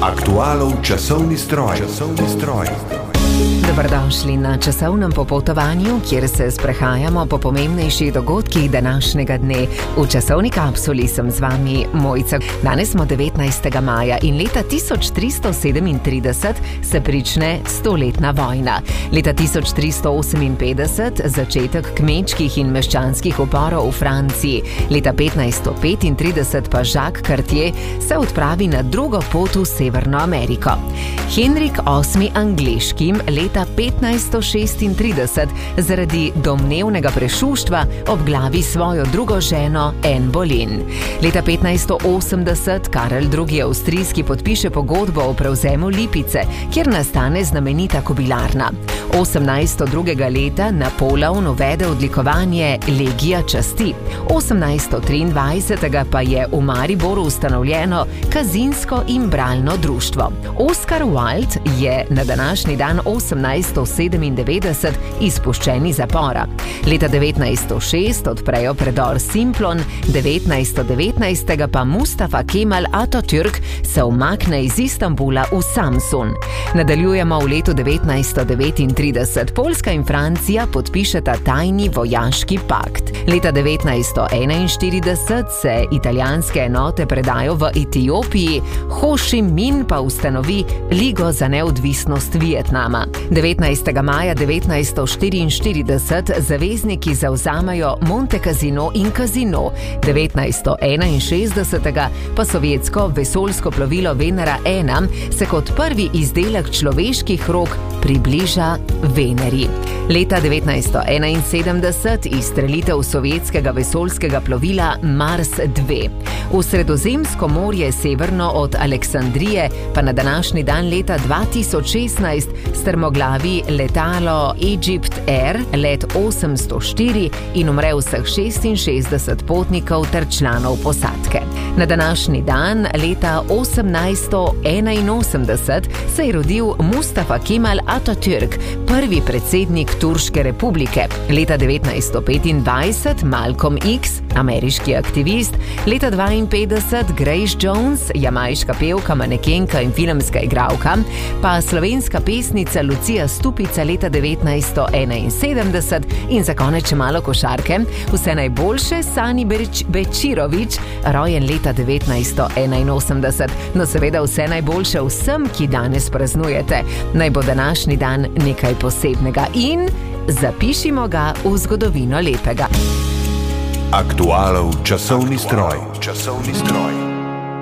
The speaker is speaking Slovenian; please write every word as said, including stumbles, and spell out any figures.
Aktualov časovni stroj. Časovni stroj. Dobrodošli na časovnem popotovanju, kjer se sprehajamo po pomembnejših dogodkih današnjega dne. V časovni kapsuli sem z vami Mojca. Danes smo devetnajstega maja in leta tisoč tristo sedemintrideset se prične stoletna vojna. Leta tisoč tristo oseminpetdeset začetek kmečkih in meščanskih uporov v Franciji. Leta petnajststo petintrideset pa Jacques Cartier se odpravi na drugo pot v Severno Ameriko. Henrik osmi Angleškim leta petnajststo šestintrideset zaradi domnevnega prešuštva obglavi svojo drugo ženo Anne Boleyn. Leta petnajststo osemdeset Karel drugi Avstrijski podpiše pogodbo o prevzemu Lipice, kjer nastane znamenita kobilarna. osemnajststo drugega leta Napoleon uvede odlikovanje Legija časti. osemnajststo triindvajsetega pa je v Mariboru ustanovljeno Kazinsko in bralno društvo. Oscar Wilde je na današnji dan osemnajststo sedemindevetdeset izpuščen iz zapora. Leta devetnajststo šest odprejo predor Simplon, devetnajststo devetnajst pa Mustafa Kemal Atatürk se umakne iz Istanbula v Samsun. Nadaljujemo v letu devetnajststo devetintrideset. Poljska in Francija podpišeta tajni vojaški pakt. Leta devetnajststo enainštirideset se italijanske enote predajo v Etiopiji, Ho Chi Minh pa ustanovi Ligo za neodvisnost Vietnama. devetnajstega maja devetnajststo štiriinštirideset zavezniki zavzamajo Monte Cassino in Casino. devetnajststo enainšestdeset pa sovjetsko vesoljsko plovilo Venera ena se kot prvi izdelek človeških rok približa Veneri. Leta devetnajststo enainsedemdeset izstrelitev sovjetskega vesoljskega plovila Mars dva. V Sredozemsko morje severno od Aleksandrije pa na današnji dan leta dva tisoč šestnajst strmoglavi letalo Egypt Air let osemsto štiri in umre vseh šestinšestdeset potnikov ter članov posadke. Na današnji dan leta osemnajststo enainosemdeset se je rodil Mustafa Kemal Atatürk, prvi predsednik Turške republike. Leta devetnajststo petindvajset Malcolm X, ameriški aktivist. Leta dvainpetdeset Grace Jones, jamajška pevka, manekenka in filmska igralka. Pa slovenska pesnica Lucija Stupica leta devetnajststo enainsedemdeset. In za konec še malo košarke. Vse najboljše Sani Beč- Bečirović, rojen leta devetnajststo enainosemdeset. No seveda vse najboljše vsem, ki danes praznujete. Naj bo današnji dan nekaj posebnega in zapišimo ga v zgodovino lepega. Aktualov časovni stroj. Časovni stroj.